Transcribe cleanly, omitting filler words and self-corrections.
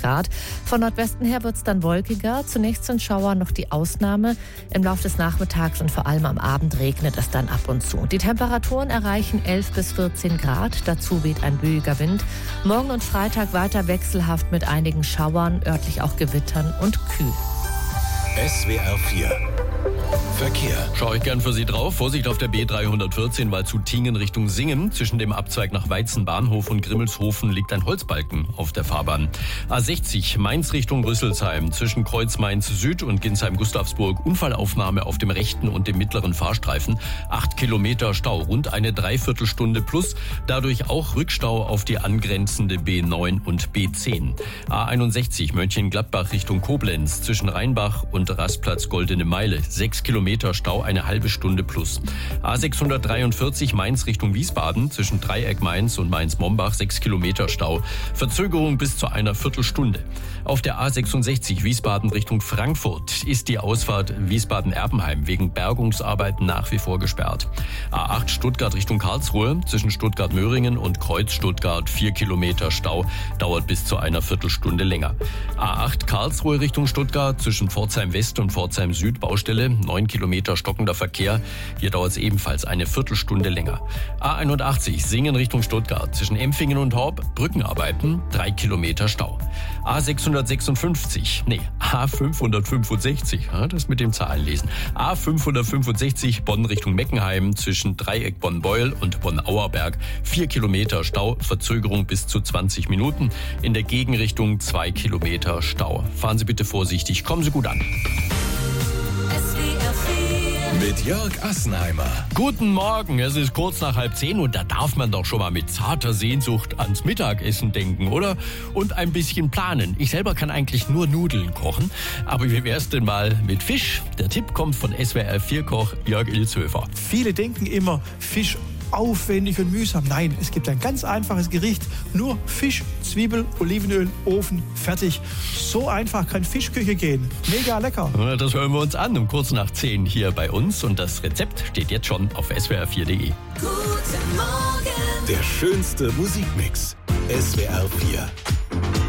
Grad. Von Nordwesten her wird es dann wolkiger. Zunächst sind Schauer noch die Ausnahme. Im Laufe des Nachmittags und vor allem am Abend regnet es dann ab und zu. Die Temperaturen erreichen 11 bis 14 Grad. Dazu weht ein böiger Wind. Morgen und Freitag weiter wechselhaft mit einigen Schauern, örtlich auch Gewittern und kühl. SWR 4 Verkehr. Schaue ich gern für Sie drauf. Vorsicht auf der B314, weil zu Tingen Richtung Singen. Zwischen dem Abzweig nach Weizenbahnhof und Grimmelshofen liegt ein Holzbalken auf der Fahrbahn. A60 Mainz Richtung Rüsselsheim. Zwischen Kreuz Mainz Süd und Ginsheim-Gustavsburg Unfallaufnahme auf dem rechten und dem mittleren Fahrstreifen. 8 Kilometer Stau, rund eine Dreiviertelstunde plus. Dadurch auch Rückstau auf die angrenzende B9 und B10. A61 Mönchengladbach Richtung Koblenz. Zwischen Rheinbach und Rastplatz Goldene Meile. 6 Kilometer Stau, eine halbe Stunde plus. A643 Mainz Richtung Wiesbaden, zwischen Dreieck Mainz und Mainz-Mombach, 6 Kilometer Stau. Verzögerung bis zu einer Viertelstunde. Auf der A66 Wiesbaden Richtung Frankfurt ist die Ausfahrt Wiesbaden-Erbenheim wegen Bergungsarbeiten nach wie vor gesperrt. A8 Stuttgart Richtung Karlsruhe, zwischen Stuttgart-Möhringen und Kreuz-Stuttgart, 4 Kilometer Stau, dauert bis zu einer Viertelstunde länger. A8 Karlsruhe Richtung Stuttgart, zwischen Pforzheim West und Pforzheim Süd, Baustelle, 9 Kilometer stockender Verkehr. Hier dauert es ebenfalls eine Viertelstunde länger. A81 Singen Richtung Stuttgart. Zwischen Empfingen und Horb Brückenarbeiten, 3 Kilometer Stau. A565 das mit dem Zahlenlesen. A565 Bonn Richtung Meckenheim. Zwischen Dreieck Bonn-Beuel und Bonn-Auerberg, 4 Kilometer Stau. Verzögerung bis zu 20 Minuten. In der Gegenrichtung 2 Kilometer Stau. Fahren Sie bitte vorsichtig, kommen Sie gut an. Mit Jörg Assenheimer. Guten Morgen, es ist kurz nach 9:30 und da darf man doch schon mal mit zarter Sehnsucht ans Mittagessen denken, oder? Und ein bisschen planen. Ich selber kann eigentlich nur Nudeln kochen, aber wie wär's denn mal mit Fisch? Der Tipp kommt von SWR-4-Koch Jörg Ilshöfer. Viele denken immer, Fisch aufwendig und mühsam. Nein, es gibt ein ganz einfaches Gericht. Nur Fisch, Zwiebel, Olivenöl, Ofen, fertig. So einfach kann Fischküche gehen. Mega lecker. Das hören wir uns an um kurz nach 10 hier bei uns. Und das Rezept steht jetzt schon auf swr4.de. Guten Morgen. Der schönste Musikmix. SWR 4.